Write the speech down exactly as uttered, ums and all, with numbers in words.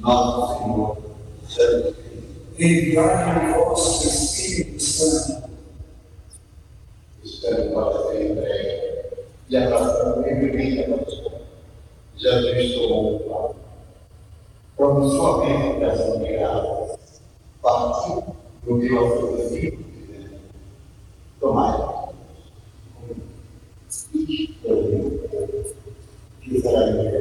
nosso Senhor Jesus Cristo. Enviai o vosso Espírito Santo. Espero para ser entregue e abraçando livremente a nossa Jesus tomou o pão. Quando sua mente dessa graça partiu do que eu ofereci, dizendo: tomai, que será